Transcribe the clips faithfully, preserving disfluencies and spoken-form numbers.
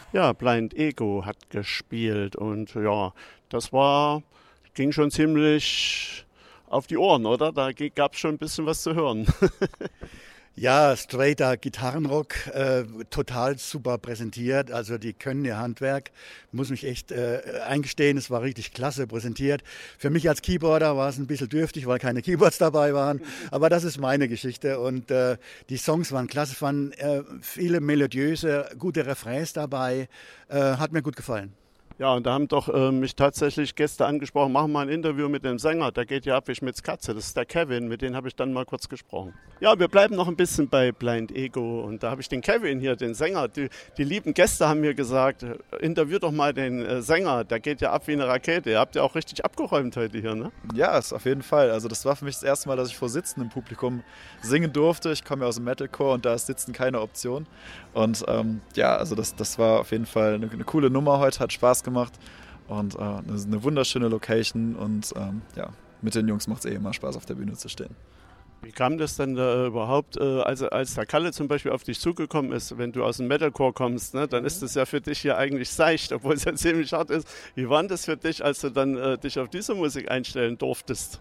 Ja, Blind Ego hat gespielt und ja, das war, ging schon ziemlich auf die Ohren, oder? Da gab es schon ein bisschen was zu hören. Ja, straighter Gitarrenrock, äh, total super präsentiert. Also die können ihr Handwerk, muss mich echt äh, eingestehen, es war richtig klasse präsentiert. Für mich als Keyboarder war es ein bisschen dürftig, weil keine Keyboards dabei waren. Aber das ist meine Geschichte und äh, die Songs waren klasse, es waren äh, viele melodiöse, gute Refrains dabei, äh, hat mir gut gefallen. Ja, und da haben doch äh, mich tatsächlich Gäste angesprochen, machen mal ein Interview mit dem Sänger, der geht ja ab wie Schmitz Katze, das ist der Kevin, mit dem habe ich dann mal kurz gesprochen. Ja, wir bleiben noch ein bisschen bei Blind Ego und da habe ich den Kevin hier, den Sänger, die, die lieben Gäste haben mir gesagt, interview doch mal den äh, Sänger, der geht ja ab wie eine Rakete, ihr habt ja auch richtig abgeräumt heute hier, ne? Ja, ist auf jeden Fall, also das war für mich das erste Mal, dass ich vor sitzendem Publikum singen durfte, ich komme ja aus dem Metalcore und da ist Sitzen keine Option und ähm, ja, also das, das war auf jeden Fall eine, eine coole Nummer heute, hat Spaß gemacht. gemacht und äh, eine wunderschöne Location und ähm, ja, mit den Jungs macht es eh immer Spaß, auf der Bühne zu stehen. Wie kam das denn da überhaupt, äh, als, als der Kalle zum Beispiel auf dich zugekommen ist, wenn du aus dem Metalcore kommst, ne, dann ist das ja für dich hier eigentlich seicht, obwohl es ja ziemlich hart ist. Wie war das für dich, als du dann äh, dich auf diese Musik einstellen durftest?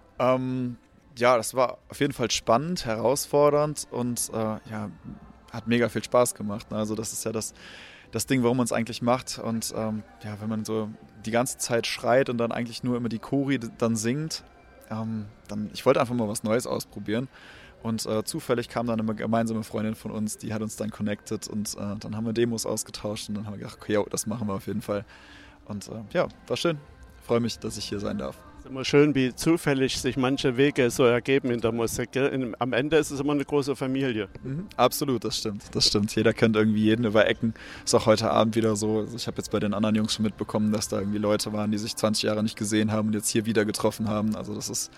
Ähm, ja, das war auf jeden Fall spannend, herausfordernd und äh, ja, hat mega viel Spaß gemacht. Ne? Also das ist ja das das Ding, warum man es eigentlich macht. Und ähm, ja, wenn man so die ganze Zeit schreit und dann eigentlich nur immer die Chori dann singt, ähm, dann, ich wollte einfach mal was Neues ausprobieren. Und äh, zufällig kam dann eine gemeinsame Freundin von uns, die hat uns dann connected und äh, dann haben wir Demos ausgetauscht und dann haben wir gedacht, okay, jo, das machen wir auf jeden Fall. Und äh, ja, war schön. Freue mich, dass ich hier sein darf. Es ist immer schön, wie zufällig sich manche Wege so ergeben in der Musik. In, am Ende ist es immer eine große Familie. Mhm, absolut, das stimmt. Das stimmt. Jeder kennt irgendwie jeden über Ecken. Ist auch heute Abend wieder so. Ich habe jetzt bei den anderen Jungs schon mitbekommen, dass da irgendwie Leute waren, die sich zwanzig Jahre nicht gesehen haben und jetzt hier wieder getroffen haben. Also das ist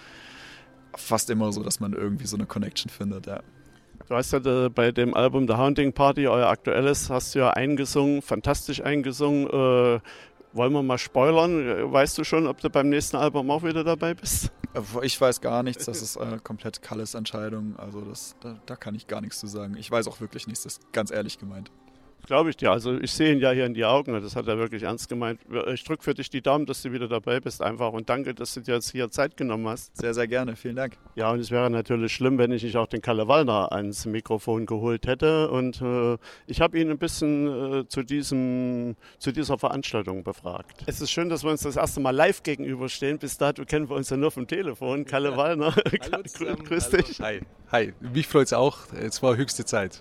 fast immer so, dass man irgendwie so eine Connection findet, ja. Du hast ja bei dem Album The Haunting Party, euer aktuelles, hast du ja eingesungen, fantastisch eingesungen. Äh, wollen wir mal spoilern? Weißt du schon, ob du beim nächsten Album auch wieder dabei bist? Ich weiß gar nichts, das ist äh, komplett Kalles Entscheidung. Also das, da, da kann ich gar nichts zu sagen. Ich weiß auch wirklich nichts, das ist ganz ehrlich gemeint. Glaube ich dir. Also ich sehe ihn ja hier in die Augen. Das hat er wirklich ernst gemeint. Ich drücke für dich die Daumen, dass du wieder dabei bist einfach. Und danke, dass du dir jetzt hier Zeit genommen hast. Sehr, sehr gerne. Vielen Dank. Ja, und es wäre natürlich schlimm, wenn ich nicht auch den Kalle Wallner ans Mikrofon geholt hätte. Und äh, ich habe ihn ein bisschen äh, zu, diesem, zu dieser Veranstaltung befragt. Es ist schön, dass wir uns das erste Mal live gegenüberstehen. Bis dato kennen wir uns ja nur vom Telefon. Kalle ja. Wallner, Hallo zusammen. Grüß dich. Hi. Hi, mich freut es auch. Es war höchste Zeit.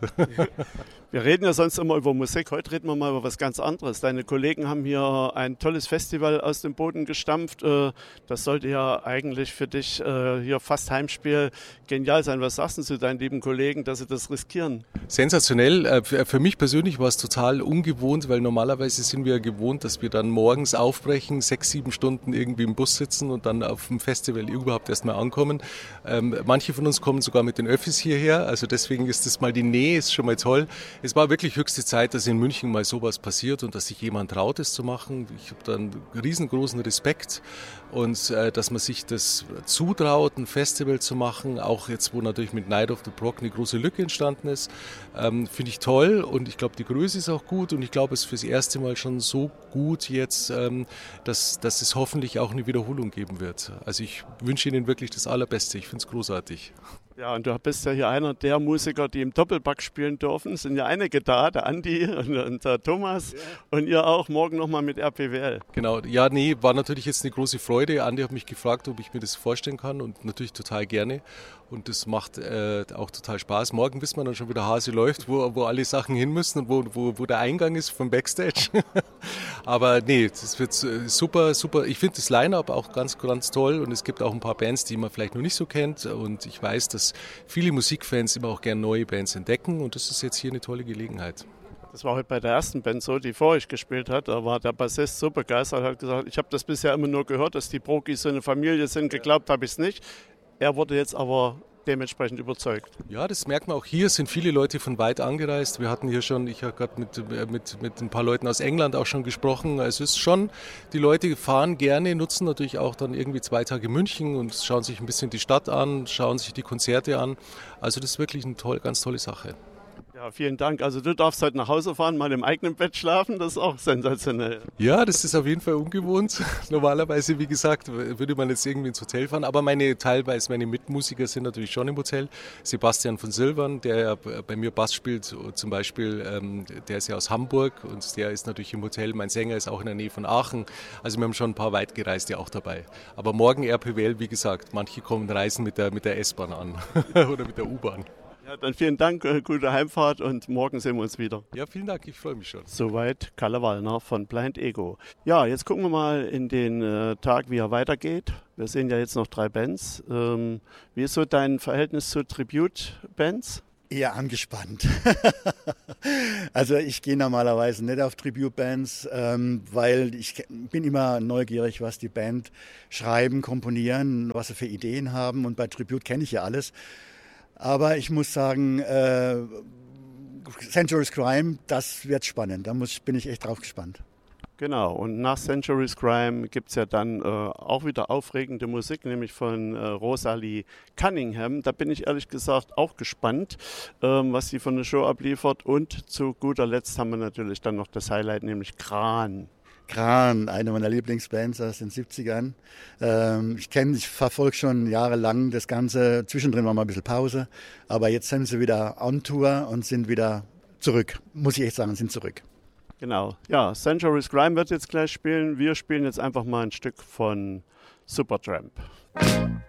Wir reden ja sonst immer über Musik, heute reden wir mal über was ganz anderes. Deine Kollegen haben hier ein tolles Festival aus dem Boden gestampft. Das sollte ja eigentlich für dich hier fast Heimspiel genial sein. Was sagst du zu deinen lieben Kollegen, dass sie das riskieren? Sensationell. Für mich persönlich war es total ungewohnt, weil normalerweise sind wir gewohnt, dass wir dann morgens aufbrechen, sechs, sieben Stunden irgendwie im Bus sitzen und dann auf dem Festival überhaupt erstmal ankommen. Manche von uns kommen sogar mit den Öffis hierher, also deswegen ist das mal die Nähe, ist schon mal toll. Es war wirklich höchste Zeit, dass in München mal sowas passiert und dass sich jemand traut, es zu machen. Ich habe da einen riesengroßen Respekt und äh, dass man sich das zutraut, ein Festival zu machen, auch jetzt, wo natürlich mit Night of the Prog eine große Lücke entstanden ist, ähm, finde ich toll und ich glaube, die Größe ist auch gut und ich glaube, es ist fürs erste Mal schon so gut jetzt, ähm, dass, dass es hoffentlich auch eine Wiederholung geben wird. Also ich wünsche Ihnen wirklich das Allerbeste, ich finde es großartig. Ja, und du bist ja hier einer der Musiker, die im Doppelpack spielen dürfen. Es sind ja einige da, der Andi und, und der Thomas. Ja. Und ihr auch morgen nochmal mit R P W L. Genau, ja, nee, war natürlich jetzt eine große Freude. Andi hat mich gefragt, ob ich mir das vorstellen kann und natürlich total gerne. Und das macht äh, auch total Spaß. Morgen wissen wir dann schon, wie der Hase läuft, wo, wo alle Sachen hin müssen und wo, wo, wo der Eingang ist vom Backstage. Aber nee, das wird super, super. Ich finde das Line-Up auch ganz, ganz toll und es gibt auch ein paar Bands, die man vielleicht noch nicht so kennt. Und ich weiß, dass viele Musikfans immer auch gerne neue Bands entdecken und das ist jetzt hier eine tolle Gelegenheit. Das war heute bei der ersten Band so, die vor euch gespielt hat. Da war der Bassist so begeistert, hat gesagt, ich habe das bisher immer nur gehört, dass die Progis so eine Familie sind. Geglaubt habe ich es nicht. Er wurde jetzt aber dementsprechend überzeugt. Ja, das merkt man auch hier. Es sind viele Leute von weit angereist. Wir hatten hier schon, ich habe gerade mit, mit, mit ein paar Leuten aus England auch schon gesprochen. Also es ist schon, die Leute fahren gerne, nutzen natürlich auch dann irgendwie zwei Tage München und schauen sich ein bisschen die Stadt an, schauen sich die Konzerte an. Also das ist wirklich eine toll, ganz tolle Sache. Ja, vielen Dank. Also du darfst heute nach Hause fahren, mal im eigenen Bett schlafen, das ist auch sensationell. Ja, das ist auf jeden Fall ungewohnt. Normalerweise, wie gesagt, würde man jetzt irgendwie ins Hotel fahren, aber meine teilweise meine Mitmusiker sind natürlich schon im Hotel. Sebastian von Silbern, der ja bei mir Bass spielt zum Beispiel, ähm, der ist ja aus Hamburg und der ist natürlich im Hotel. Mein Sänger ist auch in der Nähe von Aachen. Also wir haben schon ein paar Weitgereiste auch dabei. Aber morgen R P W L, wie gesagt, manche kommen reisen mit der, mit der S-Bahn an oder mit der U-Bahn. Ja, dann vielen Dank, äh, gute Heimfahrt und morgen sehen wir uns wieder. Ja, vielen Dank, ich freue mich schon. Soweit Kalle Wallner von Blind Ego. Ja, jetzt gucken wir mal in den äh, Tag, wie er weitergeht. Wir sehen ja jetzt noch drei Bands. Ähm, wie ist so dein Verhältnis zu Tribute-Bands? Eher angespannt. Also ich gehe normalerweise nicht auf Tribute-Bands, ähm, weil ich bin immer neugierig, was die Band schreiben, komponieren, was sie für Ideen haben. Und bei Tribute kenne ich ja alles. Aber ich muss sagen, äh, Century's Crime, das wird spannend. Da muss, bin ich echt drauf gespannt. Genau, und nach Century's Crime gibt es ja dann äh, auch wieder aufregende Musik, nämlich von äh, Rosalie Cunningham. Da bin ich ehrlich gesagt auch gespannt, ähm, was sie von der Show abliefert. Und zu guter Letzt haben wir natürlich dann noch das Highlight, nämlich Kran. Kran, eine meiner Lieblingsbands aus den siebzigern. Ähm, ich kenne, ich verfolge schon jahrelang das Ganze. Zwischendrin war mal ein bisschen Pause, aber jetzt sind sie wieder on Tour und sind wieder zurück. Muss ich echt sagen, sind zurück. Genau, ja, Century's Crime wird jetzt gleich spielen. Wir spielen jetzt einfach mal ein Stück von Supertramp.